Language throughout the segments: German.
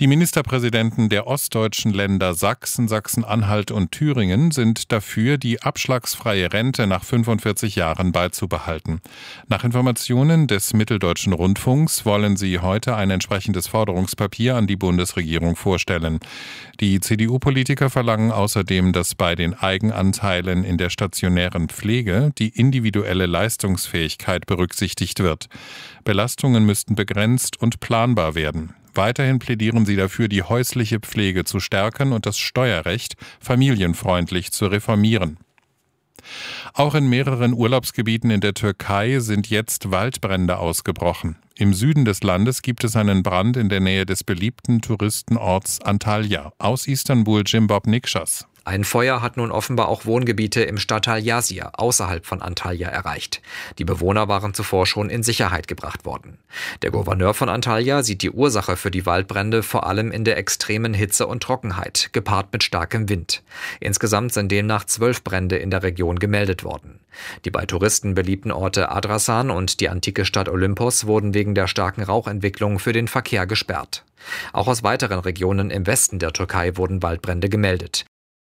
Die Ministerpräsidenten der ostdeutschen Länder Sachsen, Sachsen-Anhalt und Thüringen sind dafür, die abschlagsfreie Rente nach 45 Jahren beizubehalten. Nach Informationen des Mitteldeutschen Rundfunks wollen sie heute ein entsprechendes Forderungspapier an die Bundesregierung vorstellen. Die CDU-Politiker verlangen außerdem, dass bei den Eigenanteilen in der stationären Pflege die individuelle Leistungsfähigkeit berücksichtigt wird. Belastungen müssten begrenzt und planbar werden. Weiterhin plädieren sie dafür, die häusliche Pflege zu stärken und das Steuerrecht familienfreundlich zu reformieren. Auch in mehreren Urlaubsgebieten in der Türkei sind jetzt Waldbrände ausgebrochen. Im Süden des Landes gibt es einen Brand in der Nähe des beliebten Touristenorts Antalya. Aus Istanbul Jimbob Nikschas. Ein Feuer hat nun offenbar auch Wohngebiete im Stadtteil Yazir außerhalb von Antalya erreicht. Die Bewohner waren zuvor schon in Sicherheit gebracht worden. Der Gouverneur von Antalya sieht die Ursache für die Waldbrände vor allem in der extremen Hitze und Trockenheit, gepaart mit starkem Wind. Insgesamt sind demnach 12 Brände in der Region gemeldet worden. Die bei Touristen beliebten Orte Adrasan und die antike Stadt Olympos wurden wegen der starken Rauchentwicklung für den Verkehr gesperrt. Auch aus weiteren Regionen im Westen der Türkei wurden Waldbrände gemeldet.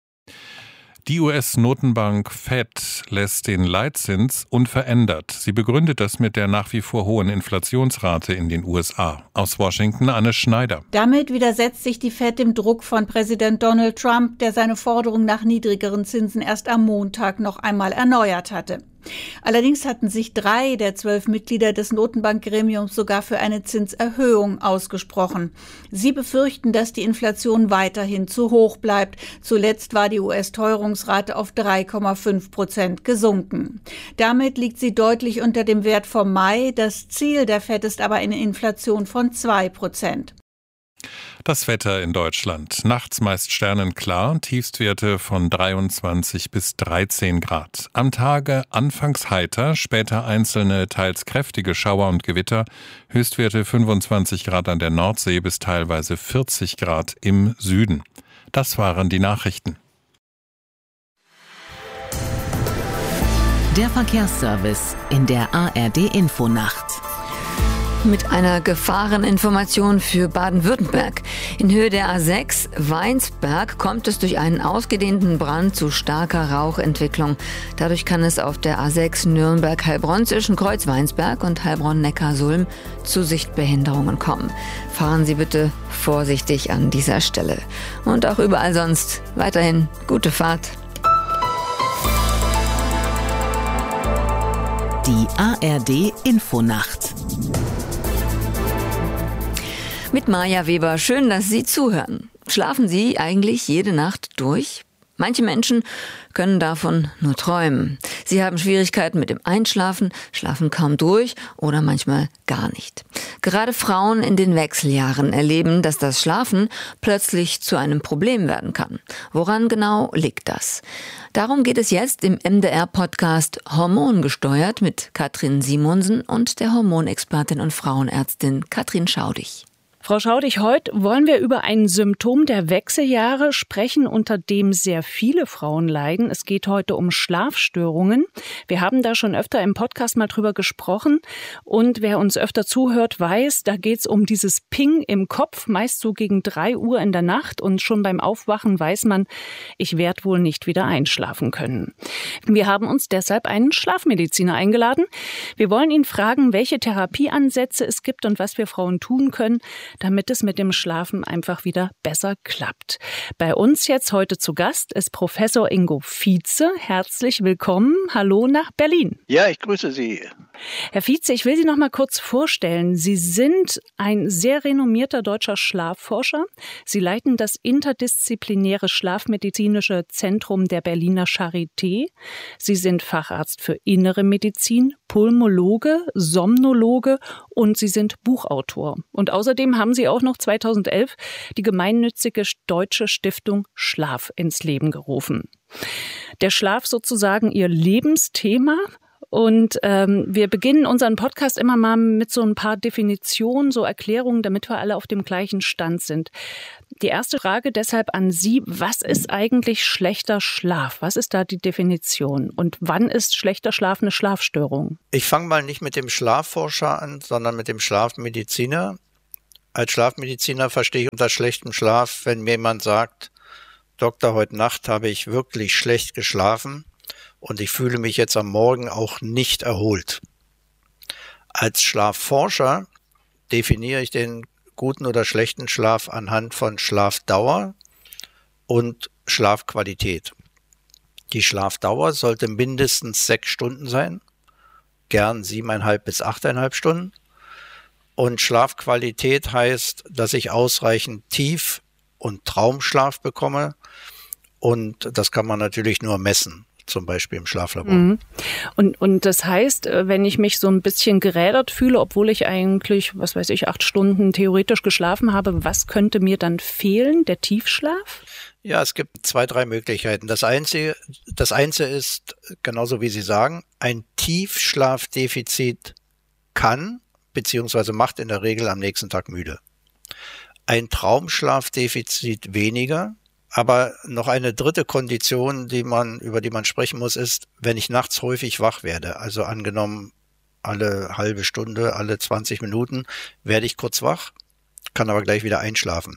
Die US-Notenbank Fed lässt den Leitzins unverändert. Sie begründet das mit der nach wie vor hohen Inflationsrate in den USA. Aus Washington Anne Schneider. Damit widersetzt sich die Fed dem Druck von Präsident Donald Trump, der seine Forderung nach niedrigeren Zinsen erst am Montag noch einmal erneuert hatte. Allerdings hatten sich 3 der 12 Mitglieder des Notenbankgremiums sogar für eine Zinserhöhung ausgesprochen. Sie befürchten, dass die Inflation weiterhin zu hoch bleibt. Zuletzt war die US-Teuerungsrate auf 3,5% gesunken. Damit liegt sie deutlich unter dem Wert vom Mai. Das Ziel der Fed ist aber eine Inflation von 2%. Das Wetter in Deutschland. Nachts meist sternenklar, Tiefstwerte von 23 bis 13 Grad. Am Tage anfangs heiter, später einzelne, teils kräftige Schauer und Gewitter. Höchstwerte 25 Grad an der Nordsee bis teilweise 40 Grad im Süden. Das waren die Nachrichten. Der Verkehrsservice in der ARD-Infonacht. Mit einer Gefahreninformation für Baden-Württemberg. In Höhe der A6 Weinsberg kommt es durch einen ausgedehnten Brand zu starker Rauchentwicklung. Dadurch kann es auf der A6 Nürnberg-Heilbronn zwischen Kreuz-Weinsberg und Heilbronn-Neckarsulm zu Sichtbehinderungen kommen. Fahren Sie bitte vorsichtig an dieser Stelle. Und auch überall sonst weiterhin gute Fahrt. Die ARD-Infonacht. Mit Maja Weber, schön, dass Sie zuhören. Schlafen Sie eigentlich jede Nacht durch? Manche Menschen können davon nur träumen. Sie haben Schwierigkeiten mit dem Einschlafen, schlafen kaum durch oder manchmal gar nicht. Gerade Frauen in den Wechseljahren erleben, dass das Schlafen plötzlich zu einem Problem werden kann. Woran genau liegt das? Darum geht es jetzt im MDR-Podcast Hormongesteuert mit Katrin Simonsen und der Hormonexpertin und Frauenärztin Katrin Schaudig. Frau Schaudig, heute wollen wir über ein Symptom der Wechseljahre sprechen, unter dem sehr viele Frauen leiden. Es geht heute um Schlafstörungen. Wir haben da schon öfter im Podcast mal drüber gesprochen. Und wer uns öfter zuhört, weiß, da geht es um dieses Ping im Kopf, meist so gegen 3 Uhr in der Nacht. Und schon beim Aufwachen weiß man, ich werde wohl nicht wieder einschlafen können. Wir haben uns deshalb einen Schlafmediziner eingeladen. Wir wollen ihn fragen, welche Therapieansätze es gibt und was wir Frauen tun können, damit es mit dem Schlafen einfach wieder besser klappt. Bei uns jetzt heute zu Gast ist Professor Ingo Vietze. Herzlich willkommen. Hallo nach Berlin. Ja, ich grüße Sie. Herr Vietze, ich will Sie noch mal kurz vorstellen. Sie sind ein sehr renommierter deutscher Schlafforscher. Sie leiten das interdisziplinäre Schlafmedizinische Zentrum der Berliner Charité. Sie sind Facharzt für Innere Medizin, Pulmologe, Somnologe und Sie sind Buchautor. Und außerdem haben Sie auch noch 2011 die gemeinnützige Deutsche Stiftung Schlaf ins Leben gerufen. Der Schlaf sozusagen Ihr Lebensthema. Und wir beginnen unseren Podcast immer mal mit so ein paar Definitionen, so Erklärungen, damit wir alle auf dem gleichen Stand sind. Die erste Frage deshalb an Sie, was ist eigentlich schlechter Schlaf? Was ist da die Definition? Und wann ist schlechter Schlaf eine Schlafstörung? Ich fange mal nicht mit dem Schlafforscher an, sondern mit dem Schlafmediziner. Als Schlafmediziner verstehe ich unter schlechtem Schlaf, wenn mir jemand sagt, Doktor, heute Nacht habe ich wirklich schlecht geschlafen und ich fühle mich jetzt am Morgen auch nicht erholt. Als Schlafforscher definiere ich den guten oder schlechten Schlaf anhand von Schlafdauer und Schlafqualität. Die Schlafdauer sollte mindestens 6 Stunden sein, gern 7,5 bis 8,5 Stunden. Und Schlafqualität heißt, dass ich ausreichend Tief- und Traumschlaf bekomme. Und das kann man natürlich nur messen, zum Beispiel im Schlaflabor. Mhm. Und das heißt, wenn ich mich so ein bisschen gerädert fühle, obwohl ich eigentlich, 8 Stunden theoretisch geschlafen habe, was könnte mir dann fehlen? Der Tiefschlaf? Ja, es gibt 2, 3 Möglichkeiten. Das eine ist, genauso wie Sie sagen, ein Tiefschlafdefizit kann beziehungsweise macht in der Regel am nächsten Tag müde. Ein Traumschlafdefizit weniger, aber noch eine dritte Kondition, über die man sprechen muss, ist, wenn ich nachts häufig wach werde. Also angenommen, alle halbe Stunde, alle 20 Minuten werde ich kurz wach, kann aber gleich wieder einschlafen.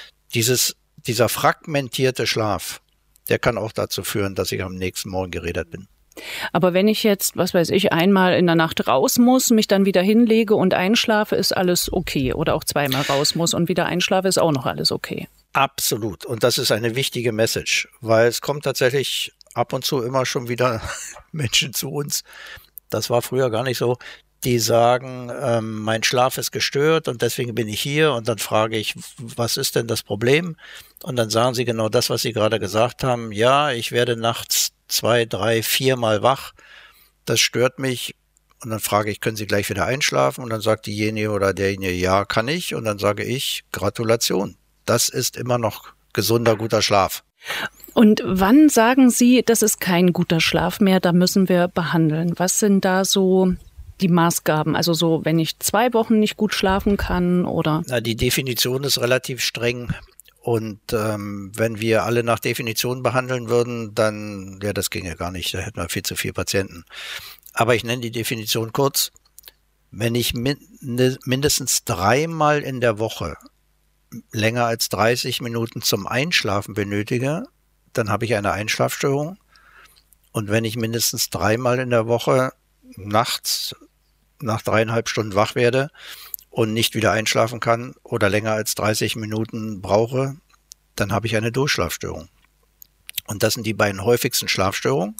Dieser fragmentierte Schlaf, der kann auch dazu führen, dass ich am nächsten Morgen gerädert bin. Aber wenn ich jetzt, einmal in der Nacht raus muss, mich dann wieder hinlege und einschlafe, ist alles okay. Oder auch zweimal raus muss und wieder einschlafe, ist auch noch alles okay. Absolut. Und das ist eine wichtige Message, weil es kommt tatsächlich ab und zu immer schon wieder Menschen zu uns. Das war früher gar nicht so. Die sagen, mein Schlaf ist gestört und deswegen bin ich hier. Und dann frage ich, was ist denn das Problem? Und dann sagen sie genau das, was Sie gerade gesagt haben. Ja, ich werde nachts 2, 3, 4 Mal wach. Das stört mich. Und dann frage ich, können Sie gleich wieder einschlafen? Und dann sagt diejenige oder derjenige, ja, kann ich. Und dann sage ich, Gratulation. Das ist immer noch gesunder, guter Schlaf. Und wann sagen Sie, das ist kein guter Schlaf mehr, da müssen wir behandeln? Was sind da so die Maßgaben? Also so, wenn ich 2 Wochen nicht gut schlafen kann oder? Na, die Definition ist relativ streng. Und wenn wir alle nach Definition behandeln würden, dann, ja, das ginge gar nicht, da hätten wir viel zu viele Patienten. Aber ich nenne die Definition kurz. Wenn ich mindestens 3-mal in der Woche länger als 30 Minuten zum Einschlafen benötige, dann habe ich eine Einschlafstörung. Und wenn ich mindestens 3-mal in der Woche nachts nach 3,5 Stunden wach werde und nicht wieder einschlafen kann oder länger als 30 Minuten brauche, dann habe ich eine Durchschlafstörung. Und das sind die beiden häufigsten Schlafstörungen.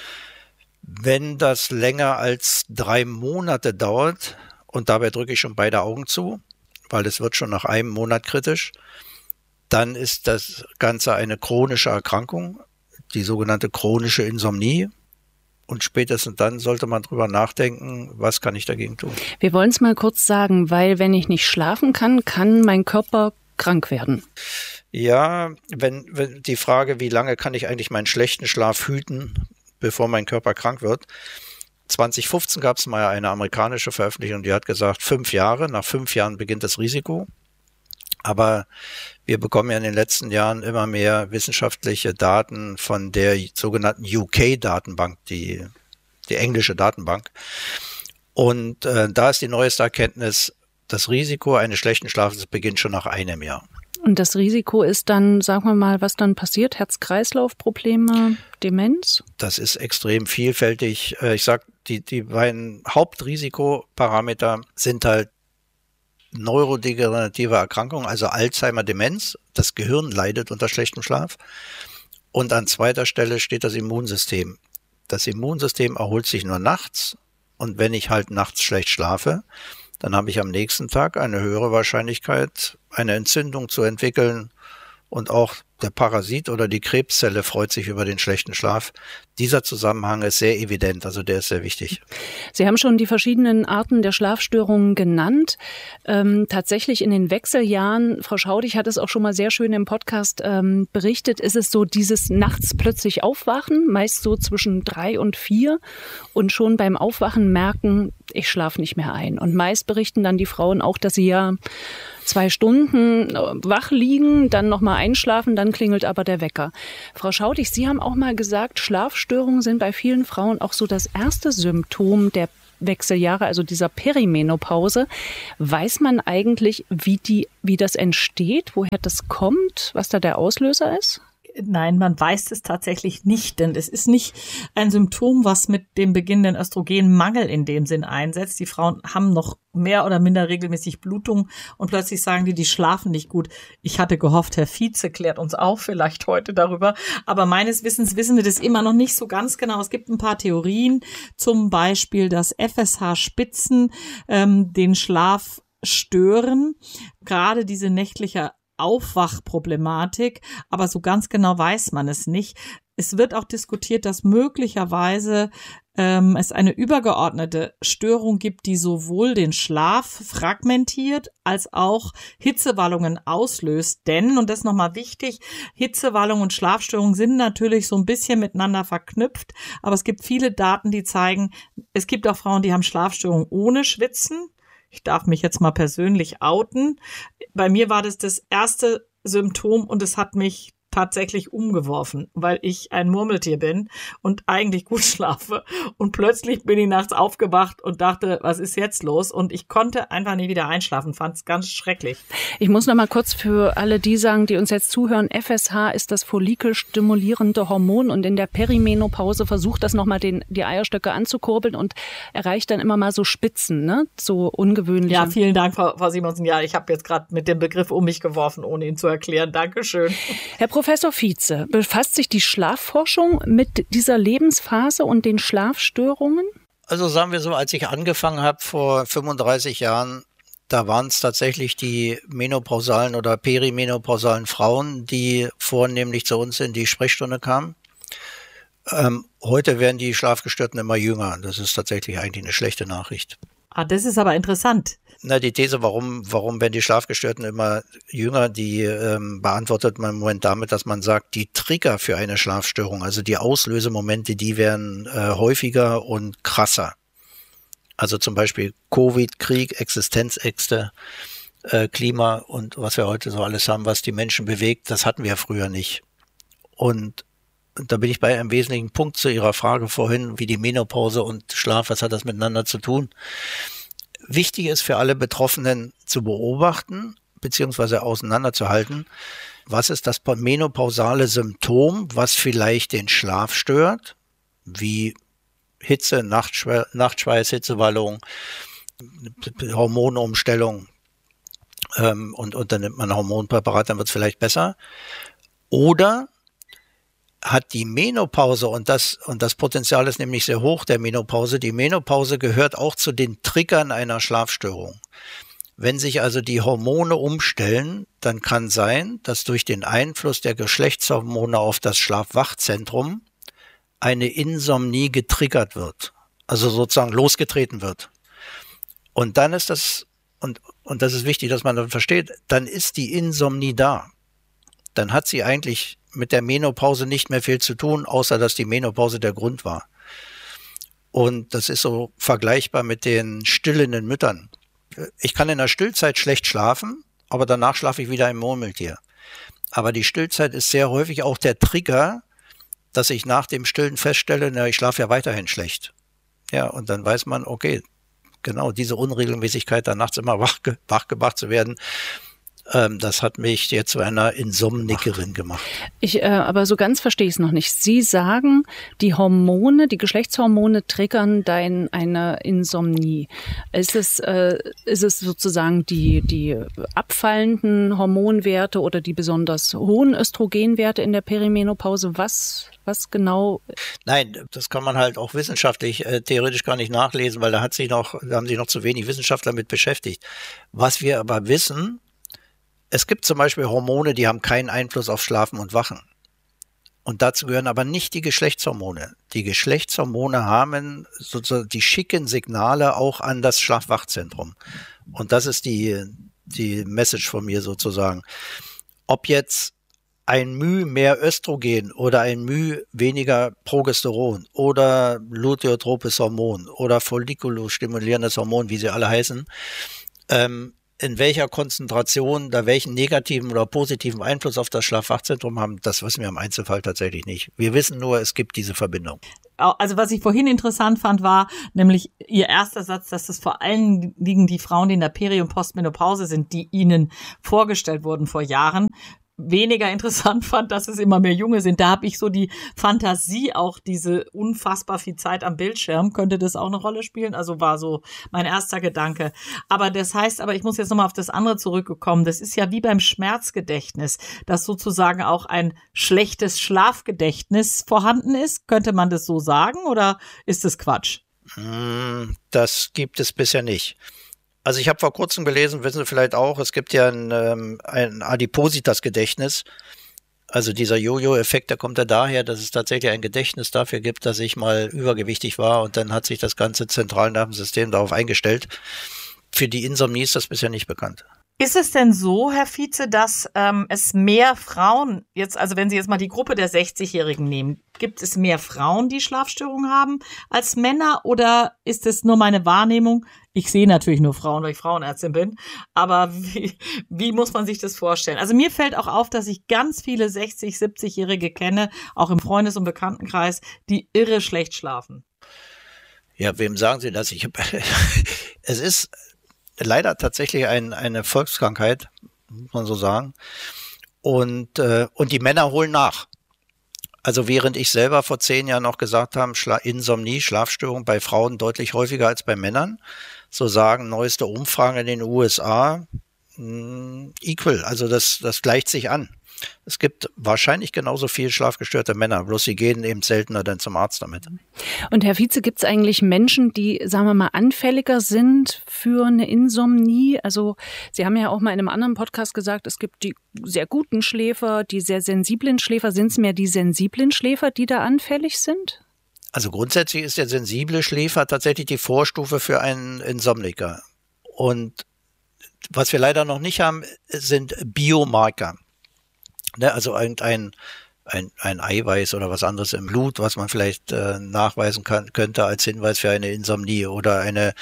Wenn das länger als 3 Monate dauert, und dabei drücke ich schon beide Augen zu, weil es wird schon nach einem Monat kritisch, dann ist das Ganze eine chronische Erkrankung, die sogenannte chronische Insomnie. Und spätestens dann sollte man drüber nachdenken, was kann ich dagegen tun. Wir wollen es mal kurz sagen, weil wenn ich nicht schlafen kann, kann mein Körper krank werden. Ja, wenn die Frage, wie lange kann ich eigentlich meinen schlechten Schlaf hüten, bevor mein Körper krank wird. 2015 gab es mal eine amerikanische Veröffentlichung, die hat gesagt, 5 Jahre, nach 5 Jahren beginnt das Risiko. Aber wir bekommen ja in den letzten Jahren immer mehr wissenschaftliche Daten von der sogenannten UK-Datenbank, die englische Datenbank. Und da ist die neueste Erkenntnis, das Risiko eines schlechten Schlafes beginnt schon nach einem Jahr. Und das Risiko ist dann, sagen wir mal, was dann passiert? Herz-Kreislauf-Probleme, Demenz? Das ist extrem vielfältig. Ich sag, die beiden Hauptrisikoparameter sind halt neurodegenerative Erkrankungen, also Alzheimer, Demenz. Das Gehirn leidet unter schlechtem Schlaf. Und an zweiter Stelle steht das Immunsystem. Das Immunsystem erholt sich nur nachts. Und wenn ich halt nachts schlecht schlafe, dann habe ich am nächsten Tag eine höhere Wahrscheinlichkeit, eine Entzündung zu entwickeln. Und auch der Parasit oder die Krebszelle freut sich über den schlechten Schlaf. Dieser Zusammenhang ist sehr evident, also der ist sehr wichtig. Sie haben schon die verschiedenen Arten der Schlafstörungen genannt. Tatsächlich in den Wechseljahren, Frau Schaudig hat es auch schon mal sehr schön im Podcast berichtet, ist es so dieses nachts plötzlich Aufwachen, meist so zwischen 3 und 4 und schon beim Aufwachen merken, ich schlafe nicht mehr ein. Und meist berichten dann die Frauen auch, dass sie ja 2 Stunden wach liegen, dann nochmal einschlafen, dann klingelt aber der Wecker. Frau Schaudig, Sie haben auch mal gesagt, Schlafstörungen sind bei vielen Frauen auch so das erste Symptom der Stoffwechseljahre, also dieser Perimenopause. Weiß man eigentlich, wie das entsteht, woher das kommt, was da der Auslöser ist? Nein, man weiß es tatsächlich nicht, denn es ist nicht ein Symptom, was mit dem beginnenden Östrogenmangel in dem Sinn einsetzt. Die Frauen haben noch mehr oder minder regelmäßig Blutung und plötzlich sagen die schlafen nicht gut. Ich hatte gehofft, Herr Vize klärt uns auf vielleicht heute darüber, aber meines Wissens wissen wir das immer noch nicht so ganz genau. Es gibt ein paar Theorien, zum Beispiel, dass FSH-Spitzen den Schlaf stören, gerade diese nächtliche Aufwachproblematik, aber so ganz genau weiß man es nicht. Es wird auch diskutiert, dass möglicherweise es eine übergeordnete Störung gibt, die sowohl den Schlaf fragmentiert als auch Hitzewallungen auslöst. Denn, und das ist nochmal wichtig, Hitzewallungen und Schlafstörungen sind natürlich so ein bisschen miteinander verknüpft, aber es gibt viele Daten, die zeigen, es gibt auch Frauen, die haben Schlafstörungen ohne Schwitzen. Ich darf mich jetzt mal persönlich outen. Bei mir war das erste Symptom und es hat mich tatsächlich umgeworfen, weil ich ein Murmeltier bin und eigentlich gut schlafe. Und plötzlich bin ich nachts aufgewacht und dachte, was ist jetzt los? Und ich konnte einfach nie wieder einschlafen, fand es ganz schrecklich. Ich muss noch mal kurz für alle die sagen, die uns jetzt zuhören, FSH ist das follikelstimulierende Hormon und in der Perimenopause versucht das nochmal die Eierstöcke anzukurbeln und erreicht dann immer mal so Spitzen, ne? So ungewöhnliche. Ja, vielen Dank, Frau Simonsen. Ja, ich habe jetzt gerade mit dem Begriff um mich geworfen, ohne ihn zu erklären. Dankeschön. Herr Professor Vize, befasst sich die Schlafforschung mit dieser Lebensphase und den Schlafstörungen? Also sagen wir so, als ich angefangen habe vor 35 Jahren, da waren es tatsächlich die menopausalen oder perimenopausalen Frauen, die vornehmlich zu uns in die Sprechstunde kamen. Heute werden die Schlafgestörten immer jünger. Das ist tatsächlich eigentlich eine schlechte Nachricht. Ah, das ist aber interessant. Na, die These, warum werden die Schlafgestörten immer jünger, die beantwortet man im Moment damit, dass man sagt, die Trigger für eine Schlafstörung, also die Auslösemomente, die werden häufiger und krasser. Also zum Beispiel Covid, Krieg, Existenzängste, Klima und was wir heute so alles haben, was die Menschen bewegt, das hatten wir früher nicht. Und da bin ich bei einem wesentlichen Punkt zu Ihrer Frage vorhin, wie die Menopause und Schlaf, was hat das miteinander zu tun? Wichtig ist für alle Betroffenen zu beobachten bzw. auseinanderzuhalten, was ist das menopausale Symptom, was vielleicht den Schlaf stört, wie Hitze, Nachtschweiß, Hitzewallung, Hormonumstellung und dann nimmt man ein Hormonpräparat, dann wird es vielleicht besser. Oder hat die Menopause, und das Potenzial ist nämlich sehr hoch der Menopause, die Menopause gehört auch zu den Triggern einer Schlafstörung. Wenn sich also die Hormone umstellen, dann kann sein, dass durch den Einfluss der Geschlechtshormone auf das Schlaf-Wach-Zentrum eine Insomnie getriggert wird, also sozusagen losgetreten wird. Und dann ist das, und das ist wichtig, dass man dann versteht, dann ist die Insomnie da. Dann hat sie eigentlich mit der Menopause nicht mehr viel zu tun, außer dass die Menopause der Grund war. Und das ist so vergleichbar mit den stillenden Müttern. Ich kann in der Stillzeit schlecht schlafen, aber danach schlafe ich wieder im Murmeltier. Aber die Stillzeit ist sehr häufig auch der Trigger, dass ich nach dem Stillen feststelle, na, ich schlafe ja weiterhin schlecht. Ja, und dann weiß man, okay, genau diese Unregelmäßigkeit, da nachts immer wach gemacht zu werden, das hat mich jetzt zu einer Insomnikerin gemacht. Aber so ganz verstehe ich es noch nicht. Sie sagen, die Hormone, die Geschlechtshormone triggern eine Insomnie. Ist es sozusagen die abfallenden Hormonwerte oder die besonders hohen Östrogenwerte in der Perimenopause? Was genau? Nein, das kann man halt auch wissenschaftlich theoretisch gar nicht nachlesen, weil da haben sich noch zu wenig Wissenschaftler mit beschäftigt. Was wir aber wissen, es gibt zum Beispiel Hormone, die haben keinen Einfluss auf Schlafen und Wachen. Und dazu gehören aber nicht die Geschlechtshormone. Die Geschlechtshormone haben sozusagen, die schicken Signale auch an das Schlaf-Wach-Zentrum. Und das ist die Message von mir sozusagen. Ob jetzt ein Müh mehr Östrogen oder ein Müh weniger Progesteron oder luteotropes Hormon oder follikulostimulierendes Hormon, wie sie alle heißen, in welcher Konzentration, da welchen negativen oder positiven Einfluss auf das Schlaf-Wach-Zentrum haben, das wissen wir im Einzelfall tatsächlich nicht. Wir wissen nur, es gibt diese Verbindung. also was ich vorhin interessant fand, war nämlich Ihr erster Satz, dass es vor allen Dingen die Frauen, die in der Peri- und Postmenopause sind, die Ihnen vorgestellt wurden vor Jahren. Weniger interessant fand, dass es immer mehr Junge sind. Da habe ich so die Fantasie, auch diese unfassbar viel Zeit am Bildschirm, könnte das auch eine Rolle spielen? Also war so mein erster Gedanke. Aber das heißt, ich muss jetzt nochmal auf das andere zurückkommen. Das ist ja wie beim Schmerzgedächtnis, dass sozusagen auch ein schlechtes Schlafgedächtnis vorhanden ist. Könnte man das so sagen oder ist das Quatsch? Das gibt es bisher nicht. Also ich habe vor kurzem gelesen, wissen Sie vielleicht auch, es gibt ja ein Adipositas-Gedächtnis. Also dieser Jojo-Effekt, der kommt ja daher, dass es tatsächlich ein Gedächtnis dafür gibt, dass ich mal übergewichtig war und dann hat sich das ganze Zentralnervensystem darauf eingestellt. Für die Insomnie ist das bisher nicht bekannt. Ist es denn so, Herr Vize, dass es mehr Frauen, jetzt, also wenn Sie jetzt mal die Gruppe der 60-Jährigen nehmen, gibt es mehr Frauen, die Schlafstörungen haben als Männer oder ist es nur meine Wahrnehmung? Ich sehe natürlich nur Frauen, weil ich Frauenärztin bin, aber wie muss man sich das vorstellen? Also mir fällt auch auf, dass ich ganz viele 60-, 70-Jährige kenne, auch im Freundes- und Bekanntenkreis, die irre schlecht schlafen. Ja, wem sagen Sie das? Es ist leider tatsächlich eine Volkskrankheit, muss man so sagen. Und die Männer holen nach. Also während ich selber vor 10 Jahren noch gesagt habe, Insomnie, Schlafstörung bei Frauen deutlich häufiger als bei Männern, so sagen neueste Umfragen in den USA, equal, also das gleicht sich an. Es gibt wahrscheinlich genauso viel schlafgestörte Männer, bloß sie gehen eben seltener dann zum Arzt damit. Und Herr Vize, gibt es eigentlich Menschen, die, sagen wir mal, anfälliger sind für eine Insomnie? Also Sie haben ja auch mal in einem anderen Podcast gesagt, es gibt die sehr guten Schläfer, die sehr sensiblen Schläfer. Sind es mehr die sensiblen Schläfer, die da anfällig sind? Also grundsätzlich ist der sensible Schläfer tatsächlich die Vorstufe für einen Insomniker. Und was wir leider noch nicht haben, sind Biomarker. Also irgendein ein Eiweiß oder was anderes im Blut, was man vielleicht nachweisen könnte als Hinweis für eine Insomnie oder eine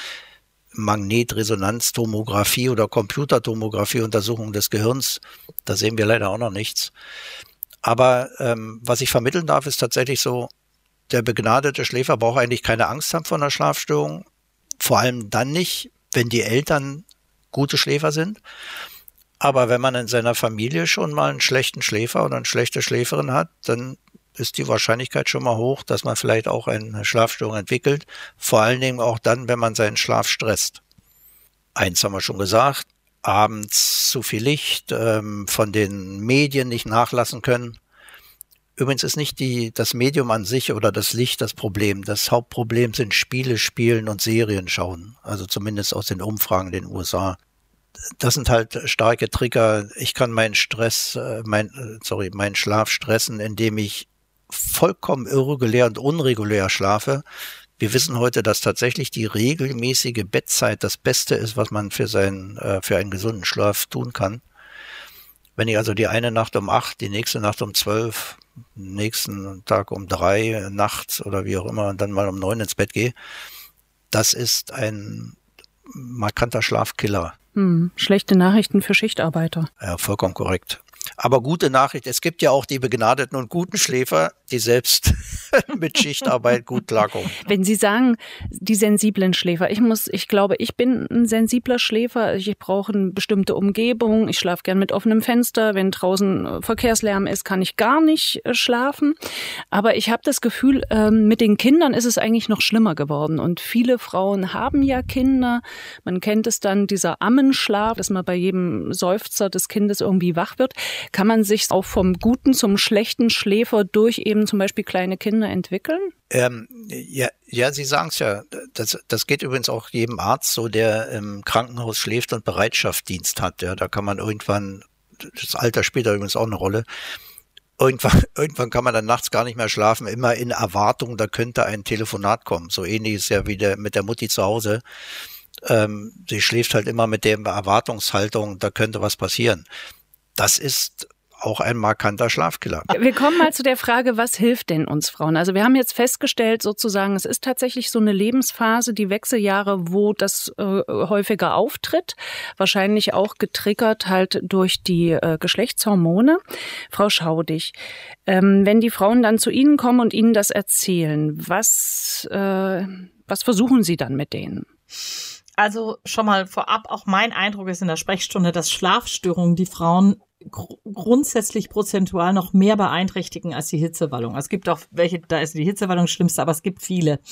Magnetresonanztomographie oder Computertomographie-Untersuchung des Gehirns. Da sehen wir leider auch noch nichts. Aber was ich vermitteln darf, ist tatsächlich so, der begnadete Schläfer braucht eigentlich keine Angst haben vor einer Schlafstörung. Vor allem dann nicht, wenn die Eltern gute Schläfer sind. Aber wenn man in seiner Familie schon mal einen schlechten Schläfer oder eine schlechte Schläferin hat, dann ist die Wahrscheinlichkeit schon mal hoch, dass man vielleicht auch eine Schlafstörung entwickelt. Vor allen Dingen auch dann, wenn man seinen Schlaf stresst. Eins haben wir schon gesagt, abends zu viel Licht, von den Medien nicht nachlassen können. Übrigens ist nicht das Medium an sich oder das Licht das Problem. Das Hauptproblem sind Spiele spielen und Serien schauen. Also zumindest aus den Umfragen in den USA. Das sind halt starke Trigger. Ich kann meinen Schlaf stressen, indem ich vollkommen irregulär und unregulär schlafe. Wir wissen heute, dass tatsächlich die regelmäßige Bettzeit das Beste ist, was man für einen gesunden Schlaf tun kann. Wenn ich also die eine Nacht um 8, die nächste Nacht um 12, den nächsten Tag um 3 nachts oder wie auch immer und dann mal um 9 ins Bett gehe, das ist ein markanter Schlafkiller. Schlechte Nachrichten für Schichtarbeiter. Ja, vollkommen korrekt. Aber gute Nachricht, es gibt ja auch die begnadeten und guten Schläfer, die selbst mit Schichtarbeit gut klarkommen. Wenn Sie sagen, die sensiblen Schläfer, ich glaube, ich bin ein sensibler Schläfer. Ich brauche eine bestimmte Umgebung. Ich schlafe gern mit offenem Fenster. Wenn draußen Verkehrslärm ist, kann ich gar nicht schlafen. Aber ich habe das Gefühl, mit den Kindern ist es eigentlich noch schlimmer geworden. Und viele Frauen haben ja Kinder. Man kennt es dann, dieser Ammenschlaf, dass man bei jedem Seufzer des Kindes irgendwie wach wird. Kann man sich auch vom guten zum schlechten Schläfer durch eben zum Beispiel kleine Kinder entwickeln? Ja, Sie sagen es ja. Das geht übrigens auch jedem Arzt so, der im Krankenhaus schläft und Bereitschaftsdienst hat. Ja, da kann man irgendwann, das Alter spielt da übrigens auch eine Rolle, irgendwann kann man dann nachts gar nicht mehr schlafen, immer in Erwartung, da könnte ein Telefonat kommen. So ähnlich ist ja wie mit der Mutti zu Hause. Sie schläft halt immer mit der Erwartungshaltung, da könnte was passieren. Das ist auch ein markanter Schlafkiller. Wir kommen mal zu der Frage, was hilft denn uns Frauen? Also wir haben jetzt festgestellt, sozusagen, es ist tatsächlich so eine Lebensphase, die Wechseljahre, wo das häufiger auftritt, wahrscheinlich auch getriggert halt durch die Geschlechtshormone. Frau Schaudig, wenn die Frauen dann zu Ihnen kommen und Ihnen das erzählen, was versuchen Sie dann mit denen? Also schon mal vorab, auch mein Eindruck ist in der Sprechstunde, dass Schlafstörungen die Frauen grundsätzlich prozentual noch mehr beeinträchtigen als die Hitzewallung. Es gibt auch welche, da ist die Hitzewallung das Schlimmste, aber es gibt viele.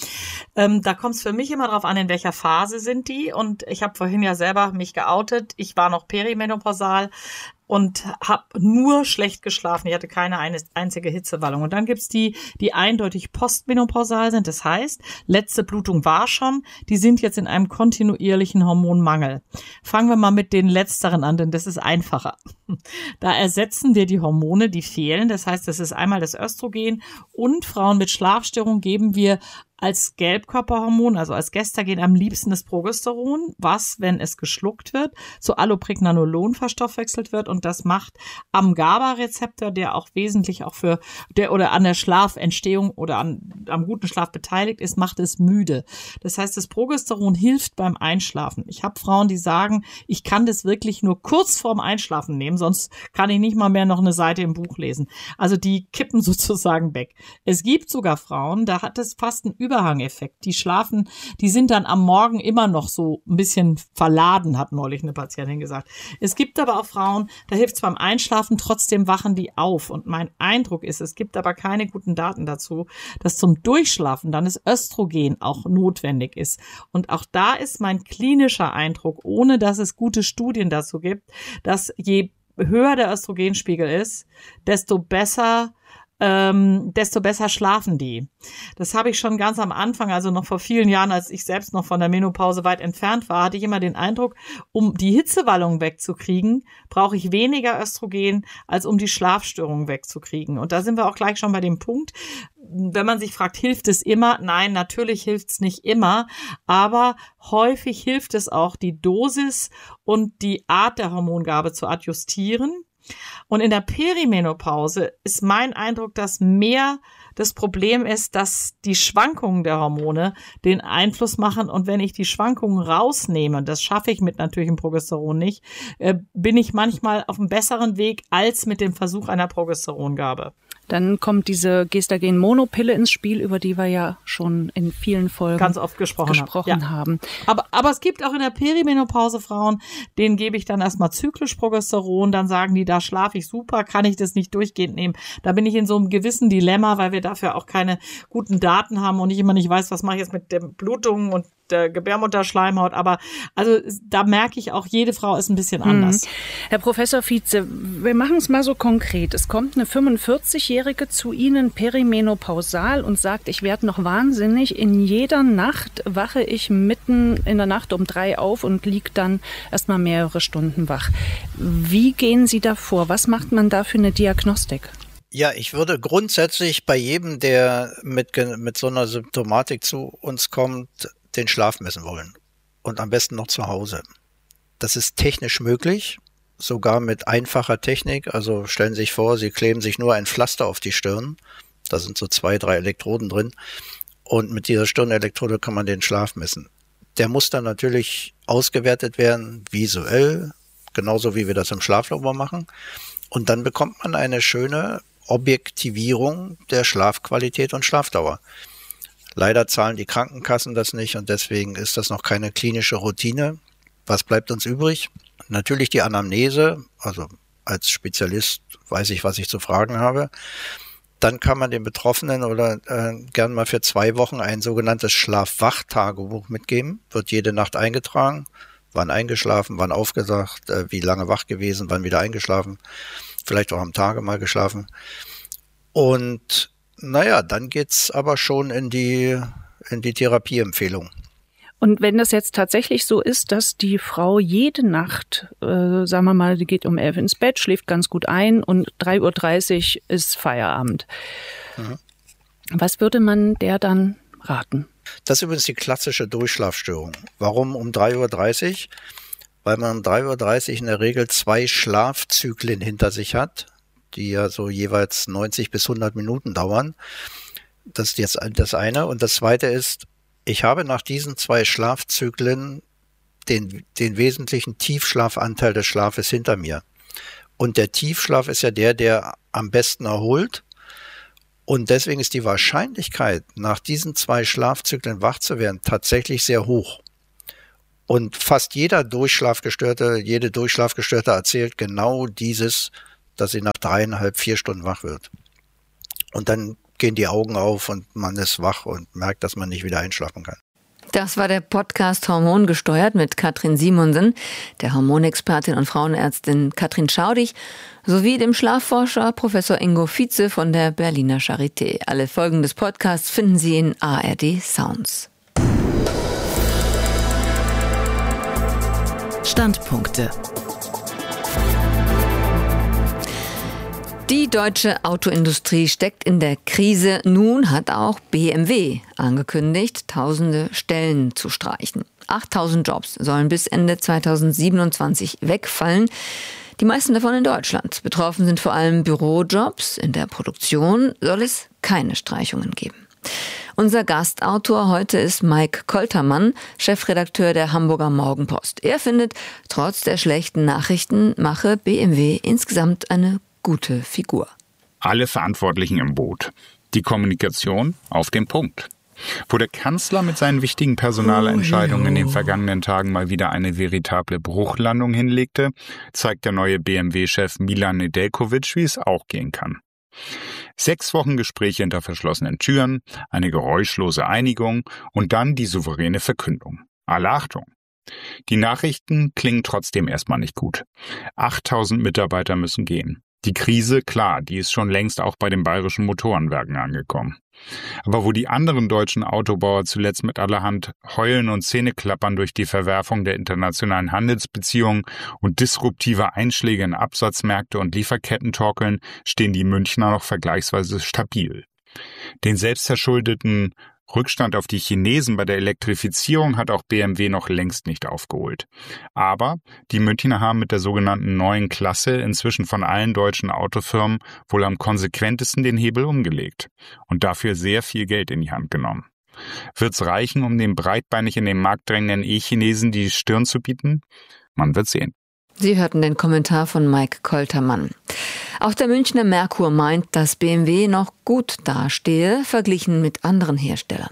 Da kommt es für mich immer darauf an, in welcher Phase sind die. Und ich habe vorhin ja selber mich geoutet. Ich war noch perimenopausal und habe nur schlecht geschlafen. Ich hatte keine einzige Hitzewallung. Und dann gibt's die eindeutig postmenopausal sind. Das heißt, letzte Blutung war schon, die sind jetzt in einem kontinuierlichen Hormonmangel. Fangen wir mal mit den letzteren an, denn das ist einfacher. Da ersetzen wir die Hormone, die fehlen. Das heißt, das ist einmal das Östrogen und Frauen mit Schlafstörungen geben wir als Gelbkörperhormon, also als Gestagen am liebsten das Progesteron, was, wenn es geschluckt wird, zu Allopregnanolon verstoffwechselt wird und das macht am GABA-Rezeptor, der auch wesentlich auch oder an der Schlafentstehung oder am guten Schlaf beteiligt ist, macht es müde. Das heißt, das Progesteron hilft beim Einschlafen. Ich habe Frauen, die sagen, ich kann das wirklich nur kurz vorm Einschlafen nehmen, sonst kann ich nicht mal mehr noch eine Seite im Buch lesen. Also die kippen sozusagen weg. Es gibt sogar Frauen, da hat es fast einen Überhangeffekt. Die schlafen, die sind dann am Morgen immer noch so ein bisschen verladen, hat neulich eine Patientin gesagt. Es gibt aber auch Frauen, da hilft es beim Einschlafen, trotzdem wachen die auf. Und mein Eindruck ist, es gibt aber keine guten Daten dazu, dass zum Durchschlafen dann das Östrogen auch notwendig ist. Und auch da ist mein klinischer Eindruck, ohne dass es gute Studien dazu gibt, dass je höher der Östrogenspiegel ist, desto besser schlafen die. Das habe ich schon ganz am Anfang, also noch vor vielen Jahren, als ich selbst noch von der Menopause weit entfernt war, hatte ich immer den Eindruck, um die Hitzewallung wegzukriegen, brauche ich weniger Östrogen, als um die Schlafstörungen wegzukriegen. Und da sind wir auch gleich schon bei dem Punkt, wenn man sich fragt, hilft es immer? Nein, natürlich hilft es nicht immer, aber häufig hilft es auch, die Dosis und die Art der Hormongabe zu adjustieren. Und in der Perimenopause ist mein Eindruck, dass mehr das Problem ist, dass die Schwankungen der Hormone den Einfluss machen. Und wenn ich die Schwankungen rausnehme, das schaffe ich mit natürlichem Progesteron nicht, bin ich manchmal auf einem besseren Weg als mit dem Versuch einer Progesterongabe. Dann kommt diese Gestagen-Monopille ins Spiel, über die wir ja schon in vielen Folgen ganz oft gesprochen haben. Aber es gibt auch in der Perimenopause Frauen, denen gebe ich dann erstmal zyklisch Progesteron, dann sagen die, da schlafe ich super, kann ich das nicht durchgehend nehmen. Da bin ich in so einem gewissen Dilemma, weil wir dafür auch keine guten Daten haben und ich immer nicht weiß, was mache ich jetzt mit den Blutungen und der Gebärmutterschleimhaut. Aber also da merke ich auch, jede Frau ist ein bisschen anders. Herr Professor Vietze, wir machen es mal so konkret. Es kommt eine 45-Jährige zu Ihnen perimenopausal und sagt, ich werde noch wahnsinnig. In jeder Nacht wache ich mitten in der Nacht um 3 auf und liege dann erstmal mehrere Stunden wach. Wie gehen Sie da vor? Was macht man da für eine Diagnostik? Ja, ich würde grundsätzlich bei jedem, der mit so einer Symptomatik zu uns kommt, den Schlaf messen wollen. Und am besten noch zu Hause. Das ist technisch möglich, sogar mit einfacher Technik. Also stellen Sie sich vor, Sie kleben sich nur ein Pflaster auf die Stirn. Da sind so 2, 3 Elektroden drin. Und mit dieser Stirnelektrode kann man den Schlaf messen. Der muss dann natürlich ausgewertet werden, visuell, genauso wie wir das im Schlaflabor machen. Und dann bekommt man eine schöne Objektivierung der Schlafqualität und Schlafdauer. Leider zahlen die Krankenkassen das nicht und deswegen ist das noch keine klinische Routine. Was bleibt uns übrig? Natürlich die Anamnese, also als Spezialist weiß ich, was ich zu fragen habe. Dann kann man den Betroffenen oder gern mal für 2 Wochen ein sogenanntes Schlaf-Wach-Tagebuch mitgeben. Wird jede Nacht eingetragen, wann eingeschlafen, wann aufgewacht, wie lange wach gewesen, wann wieder eingeschlafen, vielleicht auch am Tage mal geschlafen. Und naja, dann geht's aber schon in die Therapieempfehlung. Und wenn das jetzt tatsächlich so ist, dass die Frau jede Nacht, sagen wir mal, die geht um 11 ins Bett, schläft ganz gut ein und 3:30 Uhr ist Feierabend. Mhm. Was würde man der dann raten? Das ist übrigens die klassische Durchschlafstörung. Warum um 3:30 Uhr? Weil man um 3:30 Uhr in der Regel 2 Schlafzyklen hinter sich hat. die ja so jeweils 90 bis 100 Minuten dauern. Das ist jetzt das eine. Und das zweite ist, ich habe nach diesen 2 Schlafzyklen den wesentlichen Tiefschlafanteil des Schlafes hinter mir. Und der Tiefschlaf ist ja der am besten erholt. Und deswegen ist die Wahrscheinlichkeit, nach diesen 2 Schlafzyklen wach zu werden, tatsächlich sehr hoch. Und fast jede Durchschlafgestörte erzählt genau dieses, dass sie nach 3,5, 4 Stunden wach wird. Und dann gehen die Augen auf und man ist wach und merkt, dass man nicht wieder einschlafen kann. Das war der Podcast Hormongesteuert mit Katrin Simonsen, der Hormonexpertin und Frauenärztin Katrin Schaudig sowie dem Schlafforscher Professor Ingo Vize von der Berliner Charité. Alle Folgen des Podcasts finden Sie in ARD Sounds. Standpunkte. Die deutsche Autoindustrie steckt in der Krise. Nun hat auch BMW angekündigt, tausende Stellen zu streichen. 8.000 Jobs sollen bis Ende 2027 wegfallen. Die meisten davon in Deutschland. Betroffen sind vor allem Bürojobs. In der Produktion soll es keine Streichungen geben. Unser Gastautor heute ist Mike Koltermann, Chefredakteur der Hamburger Morgenpost. Er findet, trotz der schlechten Nachrichten mache BMW insgesamt eine gute Figur. Alle Verantwortlichen im Boot. Die Kommunikation auf den Punkt. Wo der Kanzler mit seinen wichtigen Personalentscheidungen in den vergangenen Tagen mal wieder eine veritable Bruchlandung hinlegte, zeigt der neue BMW-Chef Milan Nedeljkovic, wie es auch gehen kann. 6 Wochen Gespräche hinter verschlossenen Türen, eine geräuschlose Einigung und dann die souveräne Verkündung. Alle Achtung! Die Nachrichten klingen trotzdem erstmal nicht gut. 8.000 Mitarbeiter müssen gehen. Die Krise, klar, die ist schon längst auch bei den bayerischen Motorenwerken angekommen. Aber wo die anderen deutschen Autobauer zuletzt mit allerhand Heulen und Zähneklappern durch die Verwerfung der internationalen Handelsbeziehungen und disruptive Einschläge in Absatzmärkte und Lieferketten torkeln, stehen die Münchner noch vergleichsweise stabil. Den selbstverschuldeten Rückstand auf die Chinesen bei der Elektrifizierung hat auch BMW noch längst nicht aufgeholt. Aber die Münchner haben mit der sogenannten neuen Klasse inzwischen von allen deutschen Autofirmen wohl am konsequentesten den Hebel umgelegt und dafür sehr viel Geld in die Hand genommen. Wird's reichen, um den breitbeinig in den Markt drängenden E-Chinesen die Stirn zu bieten? Man wird sehen. Sie hörten den Kommentar von Mike Koltermann. Auch der Münchner Merkur meint, dass BMW noch gut dastehe, verglichen mit anderen Herstellern.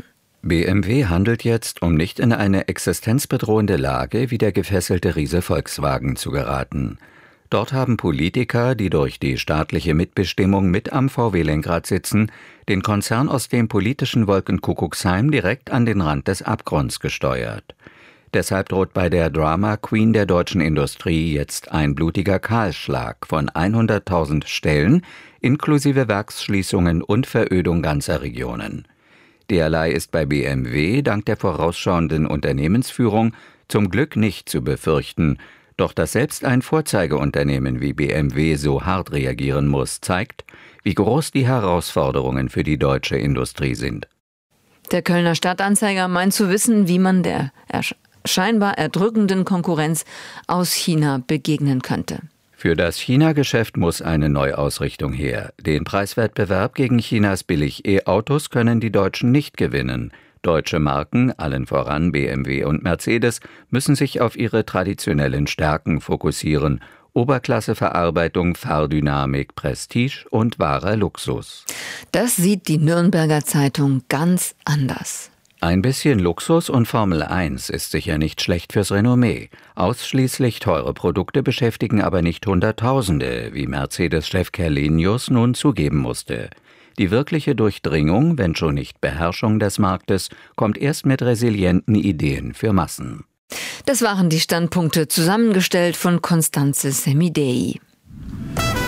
BMW handelt jetzt, um nicht in eine existenzbedrohende Lage wie der gefesselte Riese Volkswagen zu geraten. Dort haben Politiker, die durch die staatliche Mitbestimmung mit am VW-Lenkrad sitzen, den Konzern aus dem politischen Wolkenkuckucksheim direkt an den Rand des Abgrunds gesteuert. Deshalb droht bei der Drama Queen der deutschen Industrie jetzt ein blutiger Kahlschlag von 100.000 Stellen inklusive Werksschließungen und Verödung ganzer Regionen. Derlei ist bei BMW dank der vorausschauenden Unternehmensführung zum Glück nicht zu befürchten, doch dass selbst ein Vorzeigeunternehmen wie BMW so hart reagieren muss, zeigt, wie groß die Herausforderungen für die deutsche Industrie sind. Der Kölner Stadtanzeiger meint zu wissen, wie man der scheinbar erdrückenden Konkurrenz aus China begegnen könnte. Für das China-Geschäft muss eine Neuausrichtung her. Den Preiswettbewerb gegen Chinas Billig-E-Autos können die Deutschen nicht gewinnen. Deutsche Marken, allen voran BMW und Mercedes, müssen sich auf ihre traditionellen Stärken fokussieren. Oberklasseverarbeitung, Fahrdynamik, Prestige und wahrer Luxus. Das sieht die Nürnberger Zeitung ganz anders. Ein bisschen Luxus und Formel 1 ist sicher nicht schlecht fürs Renommee. Ausschließlich teure Produkte beschäftigen aber nicht Hunderttausende, wie Mercedes-Chef Kerlenius nun zugeben musste. Die wirkliche Durchdringung, wenn schon nicht Beherrschung des Marktes, kommt erst mit resilienten Ideen für Massen. Das waren die Standpunkte, zusammengestellt von Constanze Semidei.